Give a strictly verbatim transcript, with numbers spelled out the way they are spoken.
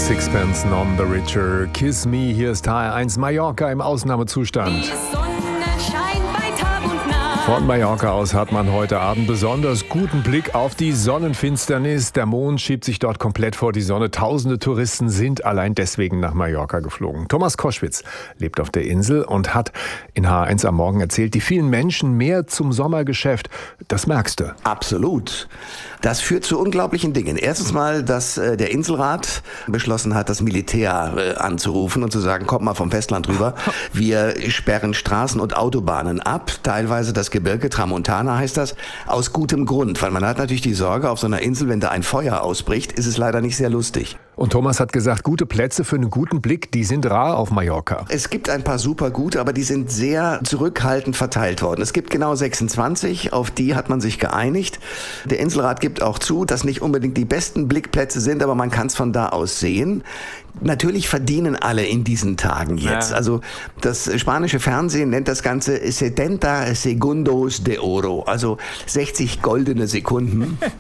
Sixpence None the Richer, Kiss Me, hier ist H R eins Mallorca im Ausnahmezustand. Die Sonne scheint bei Tag und Nacht. Von Mallorca aus hat man heute Abend besonders guten Blick auf die Sonnenfinsternis. Der Mond schiebt sich dort komplett vor die Sonne. Tausende Touristen sind allein deswegen nach Mallorca geflogen. Thomas Koschwitz lebt auf der Insel und hat in H R eins am Morgen erzählt, die vielen Menschen mehr zum Sommergeschäft, das merkst du. Absolut. Das führt zu unglaublichen Dingen. Erstens mal, dass äh, der Inselrat beschlossen hat, das Militär äh, anzurufen und zu sagen, kommt mal vom Festland rüber. Wir sperren Straßen und Autobahnen ab, teilweise das Gebirge, Tramontana heißt das, aus gutem Grund. Weil man hat natürlich die Sorge, auf so einer Insel, wenn da ein Feuer ausbricht, ist es leider nicht sehr lustig. Und Thomas hat gesagt, gute Plätze für einen guten Blick, die sind rar auf Mallorca. Es gibt ein paar super gute, aber die sind sehr zurückhaltend verteilt worden. Es gibt genau sechsundzwanzig, auf die hat man sich geeinigt. Der Inselrat gibt auch zu, dass nicht unbedingt die besten Blickplätze sind, aber man kann es von da aus sehen. Natürlich verdienen alle in diesen Tagen jetzt. Ja. Also das spanische Fernsehen nennt das Ganze setenta segundos de oro, also sechzig goldene Sekunden.